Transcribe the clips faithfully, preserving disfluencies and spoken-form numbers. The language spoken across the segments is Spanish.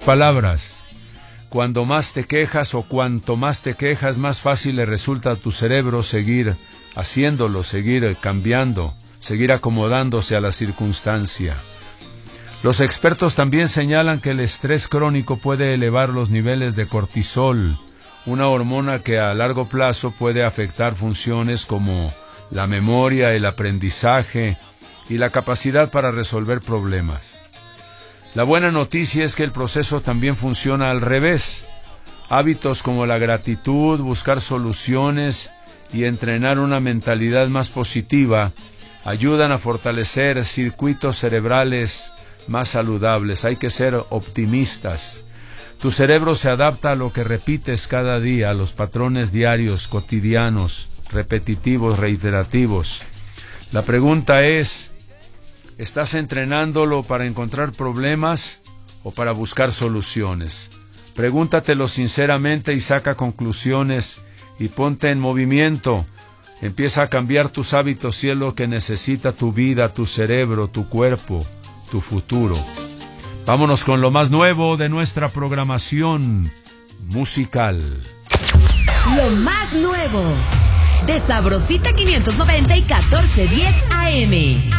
palabras, cuando más te quejas o cuanto más te quejas, más fácil le resulta a tu cerebro seguir haciéndolo, seguir cambiando, seguir acomodándose a la circunstancia. Los expertos también señalan que el estrés crónico puede elevar los niveles de cortisol, una hormona que a largo plazo puede afectar funciones como la memoria, el aprendizaje y la capacidad para resolver problemas. La buena noticia es que el proceso también funciona al revés. Hábitos como la gratitud, buscar soluciones y entrenar una mentalidad más positiva ayudan a fortalecer circuitos cerebrales más saludables. Hay que ser optimistas. Tu cerebro se adapta a lo que repites cada día, a los patrones diarios, cotidianos, repetitivos, reiterativos. La pregunta es, ¿estás entrenándolo para encontrar problemas o para buscar soluciones? Pregúntatelo sinceramente y saca conclusiones y ponte en movimiento. Empieza a cambiar tus hábitos si es lo que necesita tu vida, tu cerebro, tu cuerpo, tu futuro. Vámonos con lo más nuevo de nuestra programación musical. Lo más nuevo de Sabrosita quinientos noventa y catorce diez A M.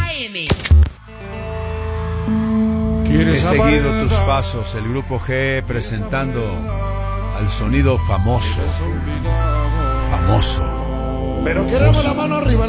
He seguido tus pasos, el Grupo G presentando al sonido famoso. Famoso. Pero queremos la mano arriba.